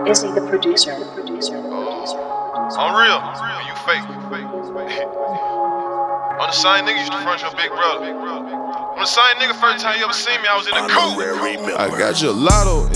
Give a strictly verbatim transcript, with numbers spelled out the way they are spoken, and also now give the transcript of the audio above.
Izzy the producer. The producer. The producer. I'm real. You fake. I'm the same nigga used to front your big brother. I'm the same nigga first time you ever seen me, I was in the coupe. I got you a lotto.